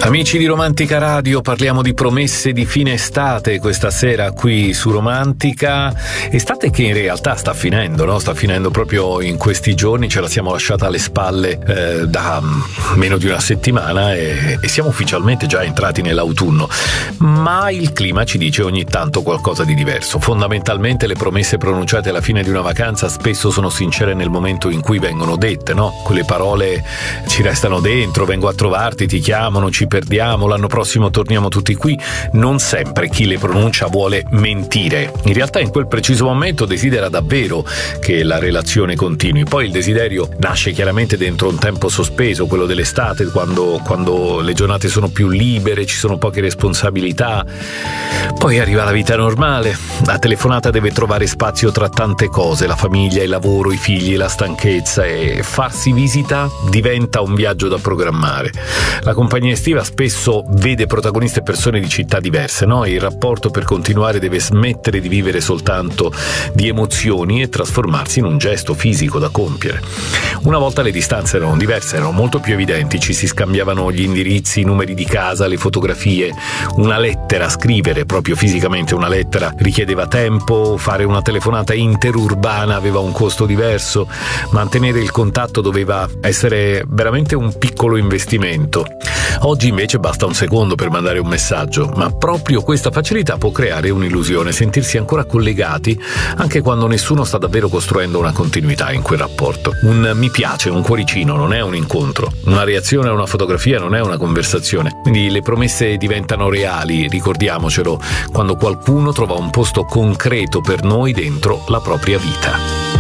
Amici di Romantica Radio, parliamo di promesse di fine estate questa sera qui su Romantica. Estate che in realtà sta finendo, no? Sta finendo proprio in questi giorni, ce la siamo lasciata alle spalle da meno di una settimana e siamo ufficialmente già entrati nell'autunno. Ma il clima ci dice ogni tanto qualcosa di diverso. Fondamentalmente le promesse pronunciate alla fine di una vacanza spesso sono sincere nel momento in cui vengono dette, no? Quelle parole ci restano dentro, vengo a trovarti, ti chiamano, ci perdiamo, l'anno prossimo torniamo tutti qui. Non sempre chi le pronuncia vuole mentire. In realtà in quel preciso momento desidera davvero che la relazione continui. Poi il desiderio nasce chiaramente dentro un tempo sospeso, quello dell'estate, quando le giornate sono più libere, ci sono poche responsabilità. Poi arriva la vita normale. La telefonata deve trovare spazio tra tante cose, la famiglia, il lavoro, i figli, la stanchezza, e farsi visita diventa un viaggio da programmare. La compagnia estiva spesso vede protagoniste persone di città diverse, no? E il rapporto per continuare deve smettere di vivere soltanto di emozioni e trasformarsi in un gesto fisico da compiere. Una volta le distanze erano diverse, erano molto più evidenti, ci si scambiavano gli indirizzi, i numeri di casa, le fotografie. Una lettera, scrivere proprio fisicamente una lettera, richiedeva tempo, fare una telefonata interurbana aveva un costo diverso, mantenere il contatto doveva essere veramente un piccolo investimento. Oggi invece basta un secondo per mandare un messaggio, ma proprio questa facilità può creare un'illusione, sentirsi ancora collegati anche quando nessuno sta davvero costruendo una continuità in quel rapporto. Un mi piace, un cuoricino non è un incontro, una reazione a una fotografia non è una conversazione. Quindi le promesse diventano reali, ricordiamocelo, quando qualcuno trova un posto concreto per noi dentro la propria vita.